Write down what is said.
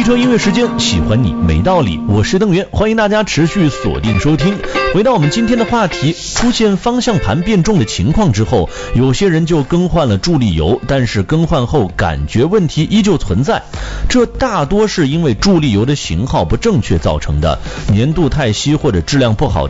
车音乐时间，喜欢你没道理，我是邓源，欢迎大家持续锁定收听。回到我们今天的话题，出现方向盘变重的情况之后，有些人就更换了助力油，但是更换后感觉问题依旧存在，这大多是因为助力油的型号不正确造成的，粘度太稀或者质量不好